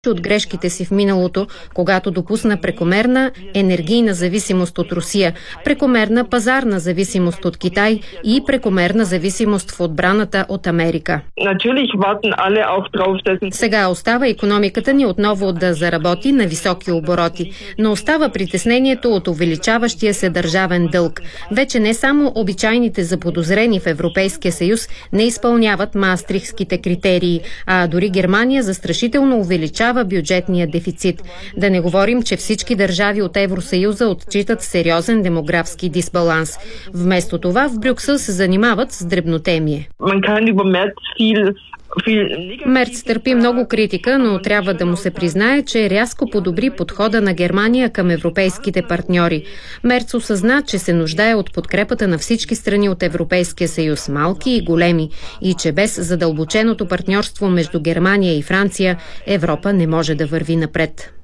от грешките си в миналото, когато допусна прекомерна енергийна зависимост от Русия, прекомерна пазарна зависимост от Китай и прекомерна зависимост в отбраната от Америка. Сега остава икономиката ни отново да заработи на високи обороти, но остава притеснението от увеличаващия се държавен дълг. Вече не само обичайните заподозрени в Европейския съюз не изпълняват маастрихтските критерии, а дори Германия застрашително увеличава бюджетния дефицит. Да не говорим, че всички държави от Евросъюза отчитат сериозен демографски дисбаланс. Вместо това в Брюксел се занимават с дребнотемие. Мерц търпи много критика, но трябва да му се признае, че рязко подобри подхода на Германия към европейските партньори. Мерц осъзна, че се нуждае от подкрепата на всички страни от Европейския съюз, малки и големи, и че без задълбоченото партньорство между Германия и Франция, Европа не може да върви напред.